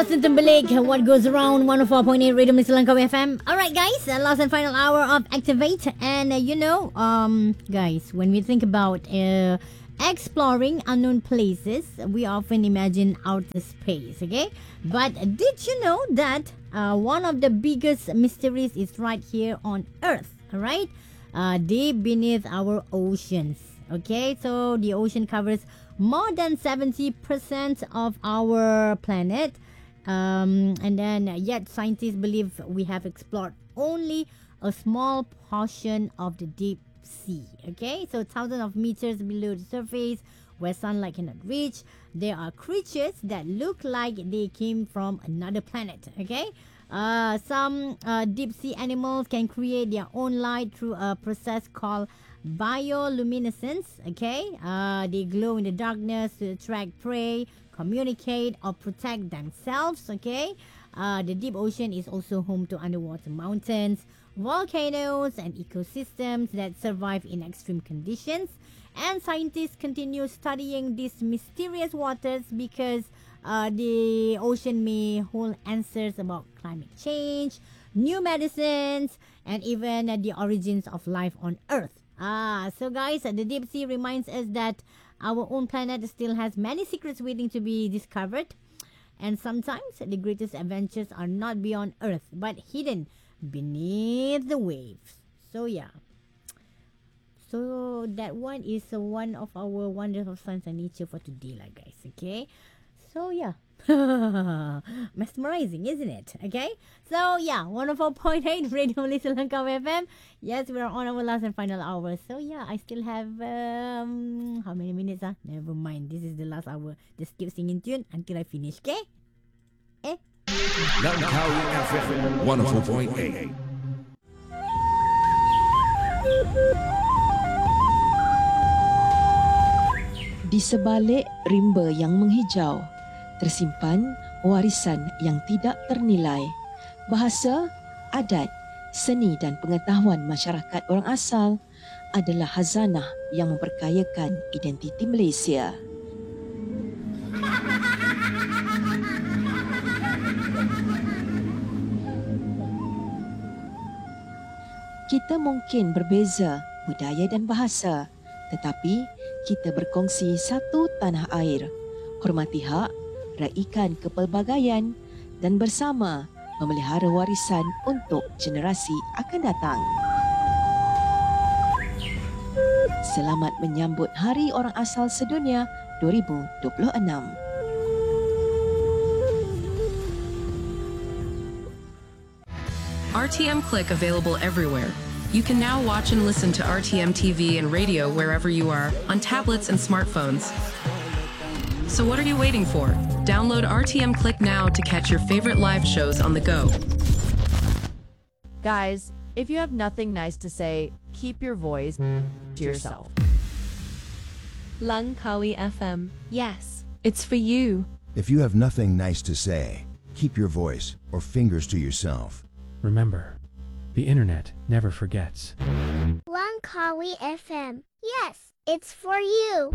Justin Timberlake, What Goes Around, 104.8 Radio Mr. Langkawi FM. Alright guys, last and final hour of Activate. And guys, when we think about exploring unknown places, we often imagine outer space, okay? But did you know that one of the biggest mysteries is right here on Earth, alright? Deep beneath our oceans, okay? So the ocean covers more than 70% of our planet. Yet scientists believe we have explored only a small portion of the deep sea. Okay, so thousands of meters below the surface, where sunlight cannot reach, there are creatures that look like they came from another planet. Okay, some deep sea animals can create their own light through a process called bioluminescence. Okay, they glow in the darkness to attract prey, communicate, or protect themselves. Okay, the deep ocean is also home to underwater mountains, volcanoes, and ecosystems that survive in extreme conditions. And scientists continue studying these mysterious waters because the ocean may hold answers about climate change, new medicines, and even the origins of life on Earth. So guys, the deep sea reminds us that our own planet still has many secrets waiting to be discovered. And sometimes the greatest adventures are not beyond Earth, but hidden beneath the waves. So yeah. So that one is one of our wonders of science and nature for today, lah guys. Okay. So yeah. Mesmerizing, isn't it? Okay. So yeah, 104.8 Radio Malaysia Langkawi FM. Yes, we are on our last and final hour. So yeah, I still have how many minutes? Never mind. This is the last hour. Just keep singing tune until I finish. Okay? Langkawi FM 104.8. Di sebalik rimba yang menghijau, tersimpan warisan yang tidak ternilai. Bahasa, adat, seni dan pengetahuan masyarakat orang asal adalah khazanah yang memperkayakan identiti Malaysia. Kita mungkin berbeza budaya dan bahasa, tetapi kita berkongsi satu tanah air. Hormati hak, raikan kepelbagaian dan bersama memelihara warisan untuk generasi akan datang. Selamat menyambut Hari Orang Asal Sedunia 2026. RTM Click available everywhere. You can now watch and listen to RTM TV and radio wherever you are, on tablets and smartphones. So what are you waiting for? Download RTM Click now to catch your favorite live shows on the go. Guys, if you have nothing nice to say, keep your voice to yourself. Langkawi FM. Yes, it's for you. If you have nothing nice to say, keep your voice or fingers to yourself. Remember, the internet never forgets. Langkawi FM. Yes, it's for you.